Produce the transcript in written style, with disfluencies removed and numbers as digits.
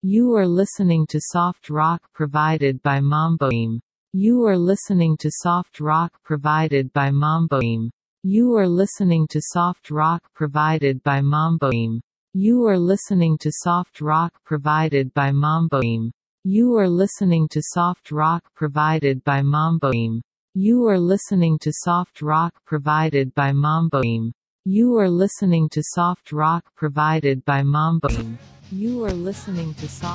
You are listening to soft rock provided by Mamboim. You are listening to soft rock provided by Mamboim. You are listening to soft rock provided by Mamboim. You are listening to soft rock provided by Mamboim. You are listening to soft rock provided by Mamboim. You are listening to soft rock provided by Mamboim. You are listening to soft rock provided by Mamboim. You are listening to soft